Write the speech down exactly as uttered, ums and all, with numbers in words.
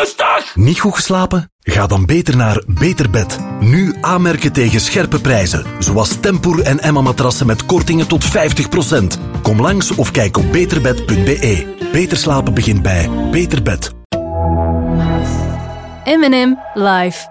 rustig! Niet goed geslapen? Ga dan beter naar Beter Bed. Nu aanmerken tegen scherpe prijzen. Zoals Tempoor en Emma matrassen met kortingen tot vijftig procent. Kom langs of kijk op beterbed punt be. Beter slapen begint bij Beter Bed. M en M live.